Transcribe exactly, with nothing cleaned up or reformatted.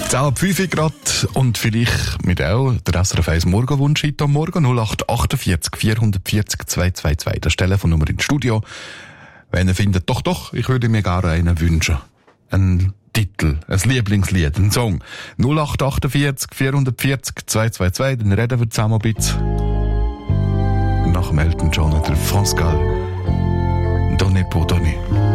zehn ab fünf Grad und vielleicht mit auch der S R F eins Morgenwunsch heute am Morgen null acht achtundvierzig vierhundertvierzig zweihundertzweiundzwanzig. Das ist die Telefonnummer ins Studio. Wenn ihr findet, doch, doch, ich würde mir gerne einen wünschen. Ein Titel, ein Lieblingslied, ein Song. null acht achtundvierzig vierhundertvierzig zweihundertzweiundzwanzig, dann reden wir zusammen ein bisschen. Nach dem Elton John der France Gall. Donne pour donner.